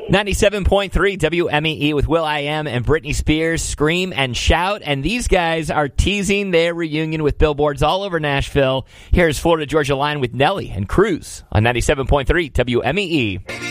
97.3 WMEE with Will.i.am and Britney Spears, Scream and Shout. And these guys are teasing their reunion with billboards all over Nashville. Here's Florida Georgia Line with Nelly and Cruz on 97.3 WMEE.